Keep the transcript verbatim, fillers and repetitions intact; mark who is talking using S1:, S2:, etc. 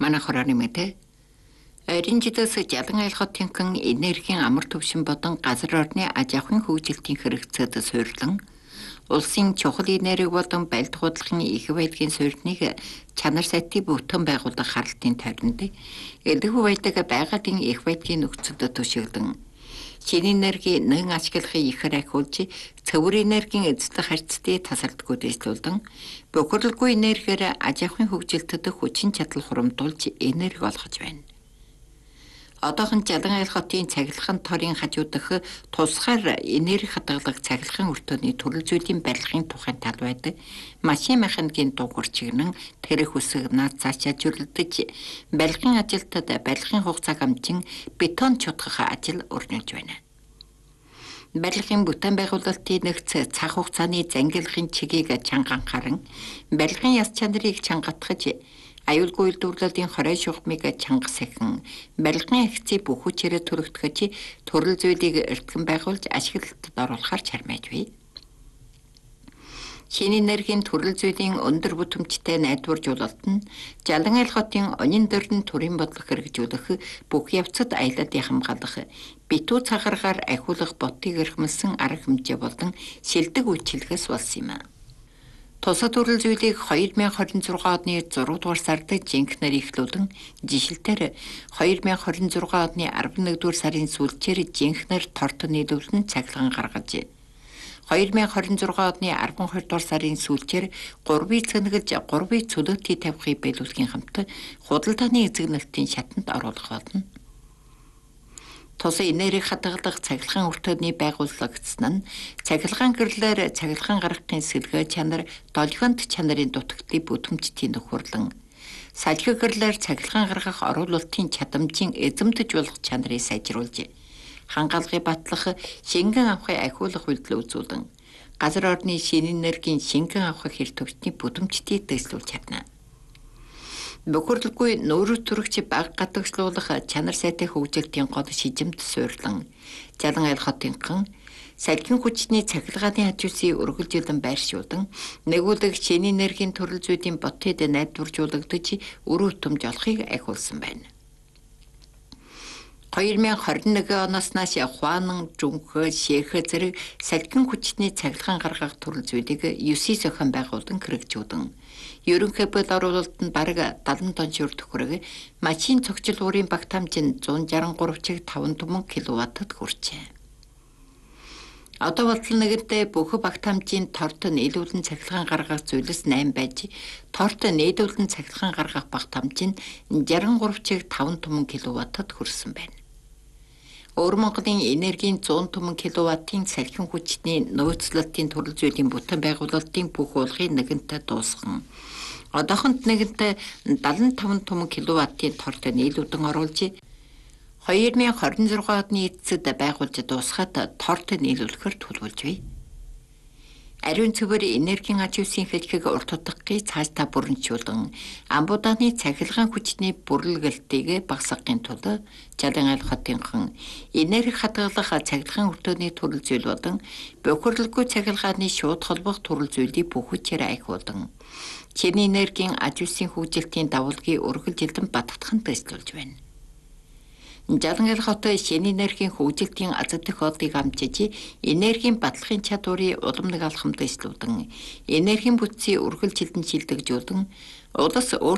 S1: манай хорооны мэдээ. Ойрын жилээс Жалан аял хотынхан энергийн амар төвшин болон газар орны аж ахуйн хөгжилтийн хэрэгцээд суйрлан улсын чухал энерги болон барилт худалдааны их байдлын суурьныг чанар сайтыг бүтэн байгуулах харалтын тойронд элдэггүй байдаг байгалийн их байдлын нөхцөлд төшөглөн шинэ энерги нэн ашиглахыг ихэр ахиулж цэвэр энергийн эзлэх харьцтыг тасалдаггүй дэвшлүүлэн бохирлгүй энергиээр аж ахуйн хөгжилтөд хүчин чадал хуримдуулж энерги олгож байна. Одоохон Жалан аял хотын цахилгаан торын хажууд дах тусгаар энерги хадгалах цахилгаан өртөөний төрөл зүйлийн барилгын тухайн тал байдаг машин механикийн дугуйр чигнэн тэрэг үсэг наад цаашаа жүрлдэж барилгын ажилтад барилгын хугацааг амжин бетон чутгах ажил өрнөж байна. Барилгын бүтээн байгуулалтын нэгц цаг хугацааны зангилгын чигийг чанган харан барилгын яс чанарыг чангатгаж аюулгүй үйлдвэрлэлийн хорой шугамыг чангас ихэн барилгын акцийг бүх хүчээрээ төрөгдөхөж төрөл зүйлийг эртхэн байгуулж ашиглалтад оруулахар чармайж бий. Шинэ энергийн төрөл зүйлийн өндөр бүтээмжтэй найдваржуулалт нь Жалан аял хотын онин дөрн төрийн бодлого хэрэгжүүлэх бүх явцад аялалыг хамгаалах битүү цагааргаар ахиулах ботыг эрхэмлсэн арга хэмжээ болон шилдэг үйлчилгээс болсон юм. Тусад төрөл зүйлийг две тысячи двадцать шесть оны зургаадугаар сард жинхнэр ихлүүлэн жишэлтээр две тысячи двадцать шесть оны арваннэгдүгээр сарын сүүлчээр жинхнэр торт нийлүүлэн цахилгаан гаргаж две тысячи двадцать шесть оны арванхоёрдугаар сарын сүүлчээр гурвын цэнгэлж гурвын цөлөөтийг тавихыг биелүүлэхийн хамт худалдааны эзэг нэлтийн шатанд оруулах болно. Тус энерги хадгалах цахилгаан өртөөний байгуулагдсан нь цахилгаан гэрлээр цахилгаан гаргахын сэлгээ чанар долгионт чанарын дутагдлыг бүтээмжтийн нөхөрлөн салхи гэрлээр цахилгаан гаргах оруулалтын чадамжийн эзэмдэж болох чанарыг сайжруулж хангаалгыг батлах шингэн авахыг ахиулах үйлдэл үзүүлэн газар орны шинэ энергийн шингэн авах хэрэг төвчний бүтээмжтийг дэвшлүүлж чадна. Бохирлгүй нүүр төрөгч баг гадагшлуулах чанар сайтай хөгжилтийн гол шижимд суйрлан Жалан аял хотынхан салхин хүчний цахилгааны хажуусын өргөлжүүлэн байршуулан нэгүүлэг шинэ энергийн төрөл зүйлийн ботод найдваржуулагдаж өрөө төмж олохыг ахиулсан байна. две тысячи двадцать один оноос нааш Хуанан, Жунхэ, Шэхэ зэрэг салхин хүчний цахилгаан гаргах төрөл зүйлийг девять зохион байгуулан хэрэгжүүлэн ерөнхий бод оруулалтанд бараг seventy тонн шүр төхөрөг машин цогцол уурын багтаамж нь one sixty-three чиг five түмэн киловаттад хүрчээ. Одоо болтол нэгэнтээ бүх багтаамжийн торт нийлүүлэн цахилгаан гаргах зүйлс eight байж торт нийлүүлэн цахилгаан гаргах багтаамж нь sixty-three чиг five түмэн киловаттад хүрсэн байна. Өөр Монголын энергийн one hundred түмэн киловаттын салхин хүчний нөөцлөлтийн төрөл зүйлийн бүтээн байгуулалтын бүх уулгыг нэгэнтээ дуусган одоохонд нэгэнтээ seventy-five түмэн киловаттын торт нийлүүлэн оруулж twenty twenty-six оны эцэд байгуулж дуусгаад торт нийлүүлэхээр төлөвлөж бий. Ариун цэвэр энергийн аж ахуйн хэлхийг урт утгыг цааш та бүрэнчүүлэн амбуудааны цахилгаан хүчний бүрлгэлтийг багасгахын тулд Жалан аял хотынхан энерги хадгалах цахилгаан өртөөний төрөл зүйл болон бохирлгүй цахилгааны шууд холбох төрөл зүйлийг бүх хүчээр ахиулан шинэ энергийн аж ахуйн хөгжилтийн давалгыг өргөлжилдэн баттгахын дэвшлүүлж байна. Жалан аял хот шинэ энергийн хөгжилтийн азад тохиолдлыг амжиж энергийн батлахын чадварыг улам нэг алхам дэвшлүүлэн энергийн бүтцийг үргэлжилдэн шилдэгжүүлэн улс